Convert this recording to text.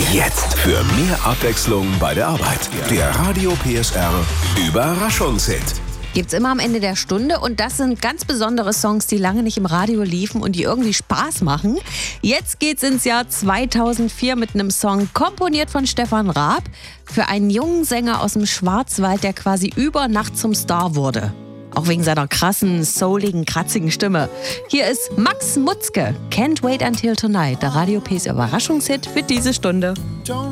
Jetzt für mehr Abwechslung bei der Arbeit. Der Radio PSR Überraschungshit. Gibt's immer am Ende der Stunde und das sind ganz besondere Songs, die lange nicht im Radio liefen und die irgendwie Spaß machen. Jetzt geht's ins Jahr 2004 mit einem Song komponiert von Stefan Raab für einen jungen Sänger aus dem Schwarzwald, der quasi über Nacht zum Star wurde. Auch wegen seiner krassen, souligen, kratzigen Stimme. Hier ist Max Mutzke, Can't Wait Until Tonight, der Radio PSR Überraschungshit für diese Stunde.